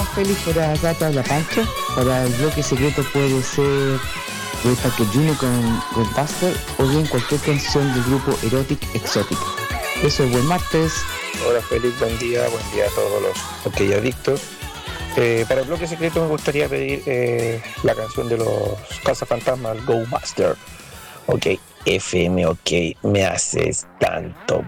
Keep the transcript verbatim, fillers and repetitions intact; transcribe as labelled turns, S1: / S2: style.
S1: Félix, por acá te habla Pancho. Para el bloque secreto puede ser el Parque Junior con, con Buster o bien cualquier canción del grupo Erotic Exotic. Eso es buen martes.
S2: Hola Félix, buen día, buen día a todos los OK Adictos. Eh, para el bloque secreto me gustaría pedir eh, la canción de los Cazafantasmas, Go Master. OK, F M, OK, me haces tanto